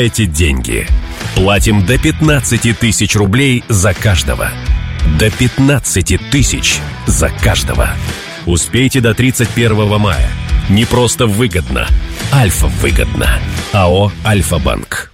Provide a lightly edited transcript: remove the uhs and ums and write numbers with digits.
эти деньги. Платим до 15 тысяч рублей за каждого. До 15 тысяч за каждого. Успейте до 31 мая. Не просто выгодно. Альфа-выгодно. АО «Альфа-банк».